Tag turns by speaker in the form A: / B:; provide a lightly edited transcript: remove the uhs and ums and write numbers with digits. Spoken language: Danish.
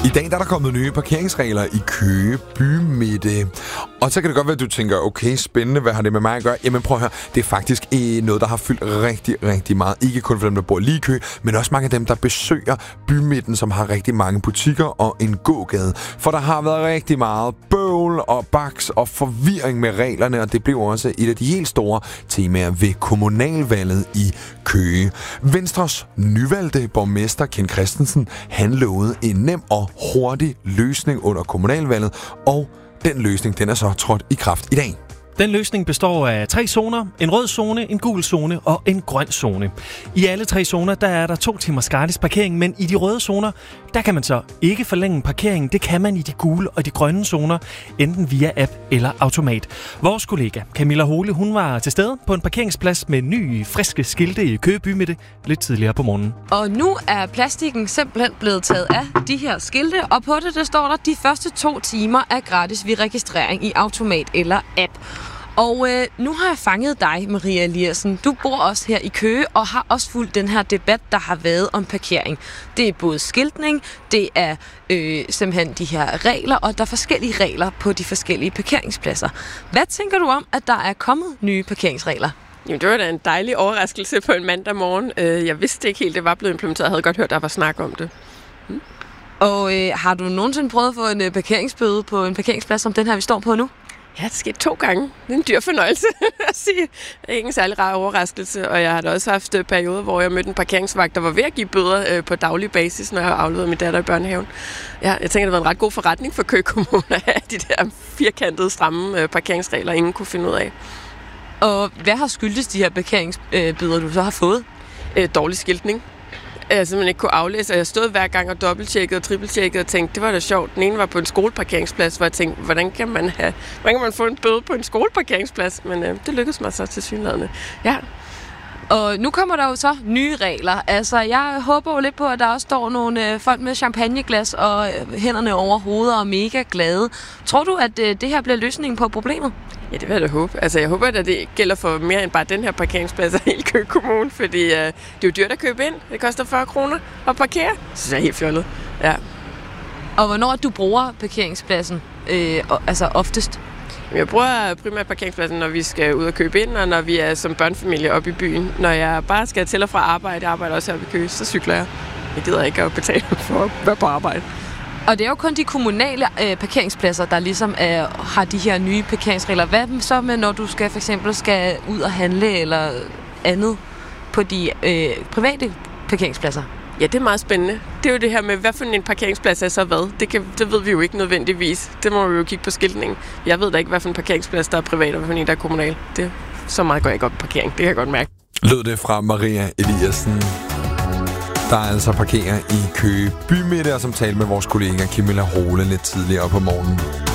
A: I dag der er der kommet nye parkeringsregler i Køge Bymidte. Og så kan det godt være, at du tænker, okay, spændende, hvad har det med mig at gøre? Jamen prøv at høre, det er faktisk noget, der har fyldt rigtig, rigtig meget. Ikke kun for dem, der bor lige i Køge, men også mange af dem, der besøger bymidten, som har rigtig mange butikker og en gågade. For der har været rigtig meget bøvl og baks og forvirring med reglerne, og det blev også et af de helt store temaer ved kommunalvalget i Køge. Venstres nyvalgte borgmester Ken Christensen, han lovede en nem og hurtig løsning under kommunalvalget, og den løsning, den er så trådt i kraft i dag.
B: Den løsning består af 3 zoner, en rød zone, en gul zone og en grøn zone. I alle 3 zoner, der er der 2 timers gratis parkering, men i de røde zoner, der kan man så ikke forlænge parkeringen. Det kan man i de gule og de grønne zoner, enten via app eller automat. Vores kollega Camilla Hole, hun var til stede på en parkeringsplads med nye, friske skilte i Køge Bymidte lidt tidligere på morgenen.
C: Og nu er plastikken simpelthen blevet taget af de her skilte, og på det, der står der, de første 2 timer er gratis ved registrering i automat eller app. Og nu har jeg fanget dig, Maria Eliassen. Du bor også her i Køge og har også fulgt den her debat, der har været om parkering. Det er både skiltning, det er simpelthen de her regler, og der er forskellige regler på de forskellige parkeringspladser. Hvad tænker du om, at der er kommet nye parkeringsregler?
D: Jamen, det var da en dejlig overraskelse på en mandag morgen. Jeg vidste ikke helt, det var blevet implementeret. Jeg havde godt hørt, der var snak om det.
C: Og har du nogensinde prøvet at få en parkeringsbøde på en parkeringsplads som den her, vi står på nu?
D: Ja, det skete 2 gange. Det er en dyr fornøjelse at sige. Det er ikke en særlig rar overraskelse, og jeg har da også haft perioder, hvor jeg mødte en parkeringsvagt, der var ved at give bøder på daglig basis, når jeg afleverede min datter i børnehaven. Ja, jeg tænker, det var en ret god forretning for Køge Kommune at have de der firkantede, stramme parkeringsregler, ingen kunne finde ud af.
C: Og hvad har skyldtes de her parkeringsbøder, du så har fået?
D: Dårlig skiltning. Jeg simpelthen ikke kunne aflæse, og jeg stod hver gang og dobbelttjekkede og trippeltjekkede og tænkte, det var da sjovt. Den ene var på en skoleparkeringsplads, hvor jeg tænkte, hvordan kan man få en bøde på en skoleparkeringsplads? Men det lykkedes mig så tilsyneladende. Ja.
C: Og nu kommer der jo så nye regler. Altså, jeg håber jo lidt på, at der også står nogle folk med champagneglas og hænderne over hovedet og mega glade. Tror du, at det her bliver løsningen på problemet?
D: Ja, det vil jeg da håbe. Altså, jeg håber, at det gælder for mere end bare den her parkeringsplads af hele Køge Kommune, fordi det er jo dyrt at købe ind. Det koster 40 kroner at parkere. Så det er helt fjollet. Ja.
C: Og hvornår du bruger parkeringspladsen altså oftest?
D: Jeg bruger primært parkeringspladsen, når vi skal ud og købe ind, og når vi er som børnefamilie oppe i byen. Når jeg bare skal til og fra arbejde, jeg arbejder også her ved Køge, så cykler jeg. Jeg gider ikke at betale for at være på arbejde.
C: Og det er jo kun de kommunale parkeringspladser, der ligesom har de her nye parkeringsregler. Hvad så med, når du for eksempel skal ud og handle eller andet på de private parkeringspladser?
D: Ja, det er meget spændende. Det er jo det her med, hvad for en parkeringsplads er så hvad? Det ved vi jo ikke nødvendigvis. Det må vi jo kigge på skiltningen. Jeg ved da ikke, hvad for en parkeringsplads, der er privat, og hvad for en, der er kommunal. Så meget går jeg ikke op i parkering. Det kan jeg godt mærke.
A: Lød det fra Maria Eliassen, der altså parkerer i Køge Bymidte, og som talte med vores kollega Camilla Hole lidt tidligere på morgenen.